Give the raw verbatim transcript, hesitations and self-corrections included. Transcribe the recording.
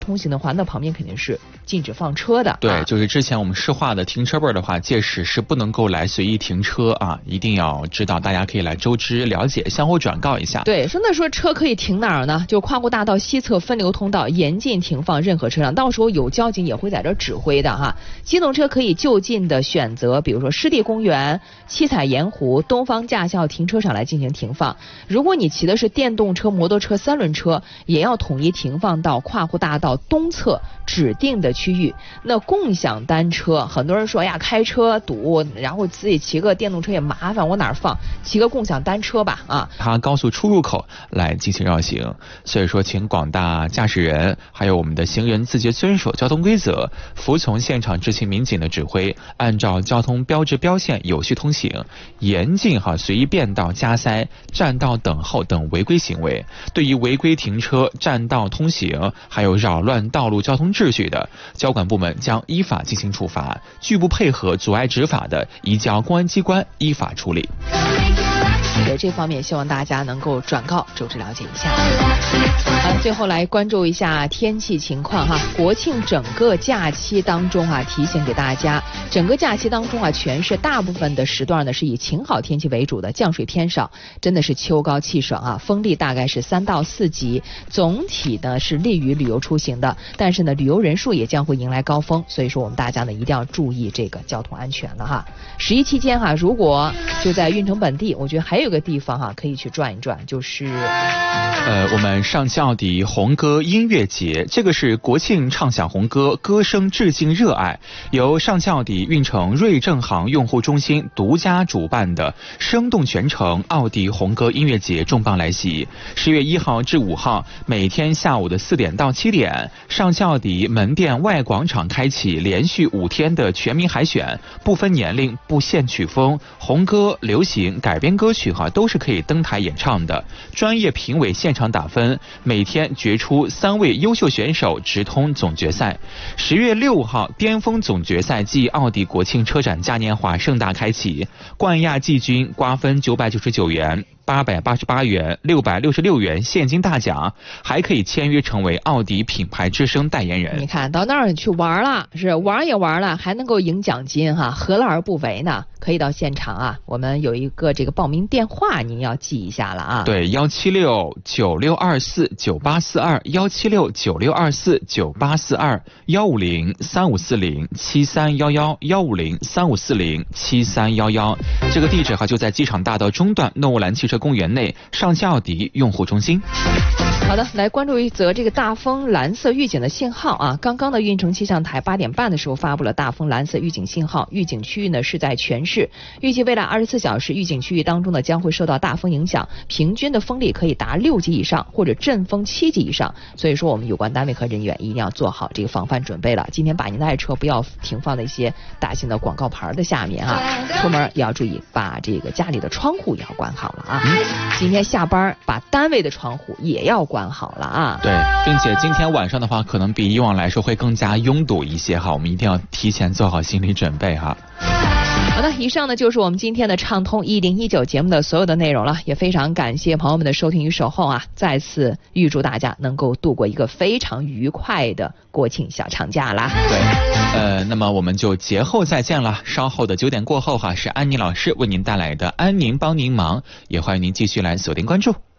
通行的话，那旁边肯定是禁止放车的。 对， 啊、 就是之前我们市话的停车位的话，届时是不能够来随意停车啊，一定要知道，大家可以来周知了解，相互转告一下。 对，说那说车可以停哪儿呢？就跨过大道西侧分流通道，严禁停放任何车辆，到时候有交警也会在这指挥的哈。机动车可以就近的选择，比如说湿地公园、七彩盐湖、东方驾校停车场来进行停放。如果你骑的是电动车、摩托车、三轮车，也要统一停放到跨过大道东侧指定的区域。那共享单车，很多人说呀，开车堵，然后自己骑个电动车也麻烦，我哪儿放？骑个共享单车吧啊！ 它高速出入口来进行绕行，所以说，请广大驾驶人还有我们的行人自觉遵守交通规则，服从现场执勤民警的指挥，按照交通标志标线有序通行，严禁哈随意变道、加塞、占道等候等违规行为。对于违规停车、占道通行，还有扰乱道路交通秩序的，交管部门将依法进行处罚；拒不配合、阻碍执法的，移交公安机关依法处理。 在这方面，希望大家能够转告、周知了解一下。啊，最后来关注一下天气情况哈。国庆整个假期当中啊，提醒给大家，整个假期当中啊，全市大部分的时段呢是以晴好天气为主的，降水偏少，真的是秋高气爽啊。风力大概是三到四级，总体呢是利于旅游出行的，但是呢，旅游人数也将会迎来高峰，所以说我们大家呢一定要注意这个交通安全了哈。十一期间哈，如果就在运城本地，我觉得还有个地方哈可以去转一转，就是呃，我们上汽奥迪红歌音乐节，这个是国庆唱响红歌，歌声致敬热爱，由上汽奥迪运城瑞正行用户中心独家主办的生动全程奥迪红歌音乐节重磅来袭。十月一号至五号，每天下午的四点到七点，上汽奥迪门店外广场开启连续五天的全民海选，不分年龄、不限曲风，红歌、流行、改编歌曲哈都是可以登台演唱的。专业评委现场打分，每天决出三位优秀选手直通总决赛。十月六号，巅峰总决赛暨奥迪国庆车展嘉年华盛大开启，冠亚季军瓜分九百九十九元。八百八十八元、六百六十六元现金大奖，还可以签约成为奥迪品牌之声代言人。 你看到那儿去玩了，是玩也玩了，还能够赢奖金哈，何乐而不为呢？可以到现场啊，我们有一个这个报名电话，您要记一下了啊。 对，幺七六九六二四九八四二，幺七六九六二四九八四二，幺五零三五四零七三幺幺，幺五零三五四零七三幺幺。这个地址哈就在机场大道中段诺兰汽车公园内上汽奥迪用户中心。 好的，来关注一则这个大风蓝色预警的信号啊！刚刚的运城气象台八点半的时候发布了大风蓝色预警信号，预警区域呢是在全市，预计未来二十四小时预警区域当中呢将会受到大风影响，平均的风力可以达六级以上或者阵风七级以上，所以说我们有关单位和人员一定要做好这个防范准备了。今天把您的爱车不要停放在一些大型的广告牌的下面啊，出门也要注意把这个家里的窗户也要关好了啊。今天下班把单位的窗户也要关好了啊。 对，并且今天晚上的话可能比以往来说会更加拥堵一些哈，我们一定要提前做好心理准备哈。 好的，以上呢就是我们今天的畅通一零一九节目的所有的内容了，也非常感谢朋友们的收听与守候啊！再次预祝大家能够度过一个非常愉快的国庆小长假啦。 对，呃，那么我们就节后再见了。稍后的九点过后哈，是安妮老师为您带来的安宁帮您忙，也欢迎您继续来锁定关注。